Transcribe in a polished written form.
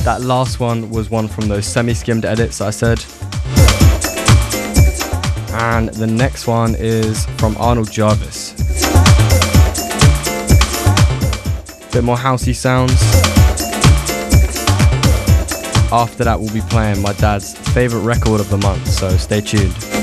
That last one was one from those semi-skimmed edits I said. And the next one is from Arnold Jarvis. Bit more housey sounds. After that we'll be playing my dad's favourite record of the month, so stay tuned.